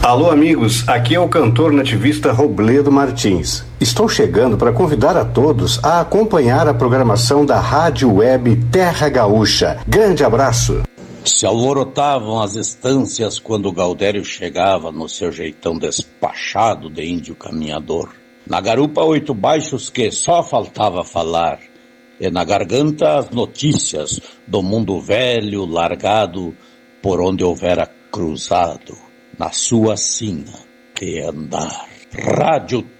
Alô, amigos, aqui é o cantor nativista Robledo Martins. Estou chegando para convidar a todos a acompanhar a programação da Rádio Web Terra Gaúcha. Grande abraço! Se alvorotavam as estâncias quando Gaudério chegava no seu jeitão despachado de índio caminhador. Na garupa 8 baixos que só faltava falar, e na garganta as notícias do mundo velho largado por onde houvera cruzado, na sua sina de andar. Rádio